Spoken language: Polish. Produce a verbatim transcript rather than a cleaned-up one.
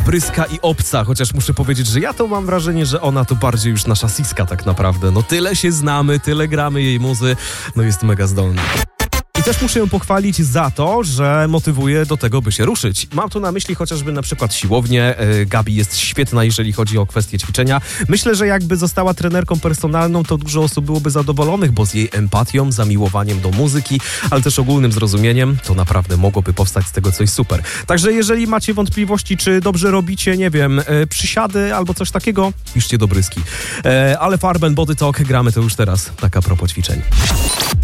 Dobryska i obca, chociaż muszę powiedzieć, że ja to mam wrażenie, że ona to bardziej już nasza Siska tak naprawdę. No tyle się znamy, tyle gramy jej muzy, no jest mega zdolna. I też muszę ją pochwalić za to, że motywuje do tego, by się ruszyć. Mam tu na myśli chociażby na przykład siłownię. Gabi jest świetna, jeżeli chodzi o kwestie ćwiczenia. Myślę, że jakby została trenerką personalną, to dużo osób byłoby zadowolonych, bo z jej empatią, zamiłowaniem do muzyki, ale też ogólnym zrozumieniem, to naprawdę mogłoby powstać z tego coś super. Także jeżeli macie wątpliwości, czy dobrze robicie, nie wiem, przysiady albo coś takiego, piszcie Dobryski. Ale Farben Body Talk gramy to już teraz, tak a propos ćwiczeń.